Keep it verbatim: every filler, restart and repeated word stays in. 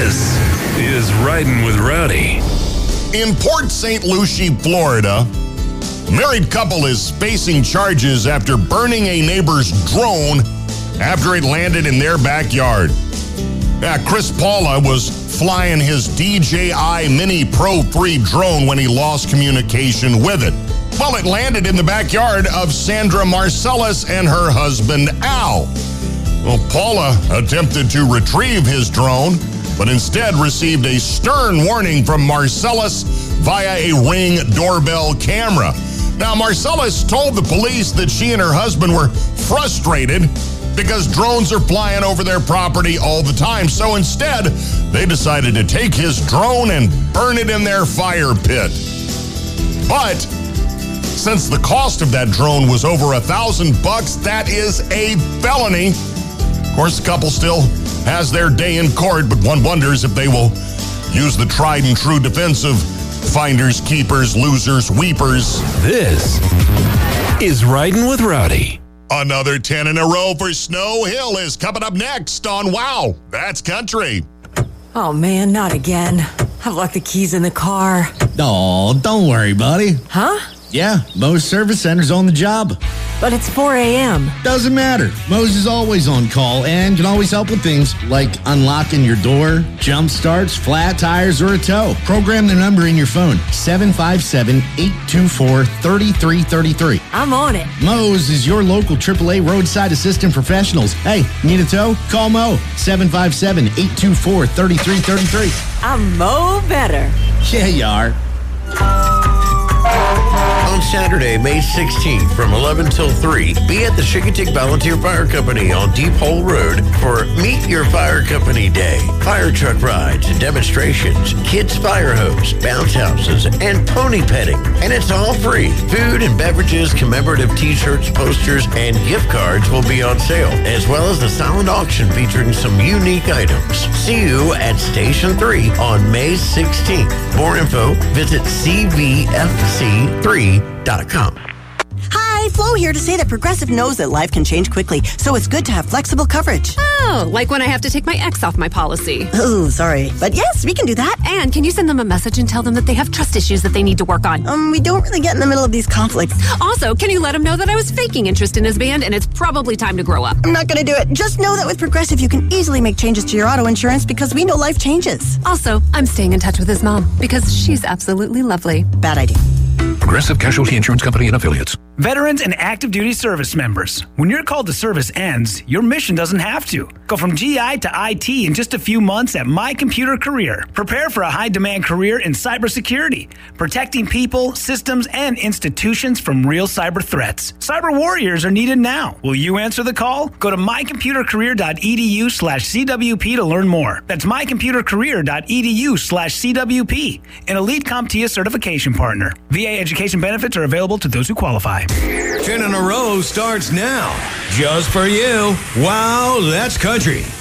This is Riding with Rowdy. In Port Saint Lucie, Florida, a married couple is facing charges after burning a neighbor's drone after it landed in their backyard. Yeah, Chris Paula was flying his D J I Mini Pro three drone when he lost communication with it. Well, it landed in the backyard of Sandra Marcellus and her husband, Al. Well, Paula attempted to retrieve his drone, but instead received a stern warning from Marcellus via a Ring doorbell camera. Now, Marcellus told the police that she and her husband were frustrated because drones are flying over their property all the time. So instead, they decided to take his drone and burn it in their fire pit. But since the cost of that drone was over a thousand bucks, that is a felony. Of course, the couple still has their day in court, but one wonders if they will use the tried and true defense of finders, keepers, losers, weepers. This is Riding with Rowdy. Another ten in a row for Snow Hill is coming up next on Wow, That's Country. Oh, man, not again. I've left the keys in the car. Oh, don't worry, buddy. Huh? Yeah, Moe's Service Center's on the job. But it's four a.m. Doesn't matter. Moe's is always on call and can always help with things like unlocking your door, jump starts, flat tires, or a tow. Program the number in your phone, seven five seven, eight two four, three three three three. I'm on it. Moe's is your local triple A roadside assistant professionals. Hey, need a tow? Call Moe, seven five seven, eight two four, three three three three. I'm Mo better. Yeah, you are. On Saturday, May sixteenth from eleven till three, be at the Chincoteague Volunteer Fire Company on Deep Hole Road for Meet Your Fire Company Day. Fire truck rides and demonstrations, kids fire hose, bounce houses, and pony petting. And it's all free. Food and beverages, commemorative t-shirts, posters, and gift cards will be on sale, as well as a silent auction featuring some unique items. See you at Station three on May sixteenth. More info, visit C V F C three dot com. Hi, Flo here to say that Progressive knows that life can change quickly, so it's good to have flexible coverage. Oh, like when I have to take my ex off my policy. Oh, sorry. But yes, we can do that. And can you send them a message and tell them that they have trust issues that they need to work on? Um, we don't really get in the middle of these conflicts. Also, can you let him know that I was faking interest in his band and it's probably time to grow up? I'm not going to do it. Just know that with Progressive, you can easily make changes to your auto insurance because we know life changes. Also, I'm staying in touch with his mom because she's absolutely lovely. Bad idea. Progressive Casualty Insurance Company and Affiliates. Veterans and active duty service members, when your call to service ends, your mission doesn't have to. Go from G I to I T in just a few months at My Computer Career. Prepare for a high-demand career in cybersecurity, protecting people, systems, and institutions from real cyber threats. Cyber warriors are needed now. Will you answer the call? Go to mycomputercareer.edu slash CWP to learn more. That's mycomputercareer.edu slash CWP, an Elite CompTIA certification partner. V A education benefits are available to those who qualify. Ten in a row starts now. Just for you. Wow, that's country.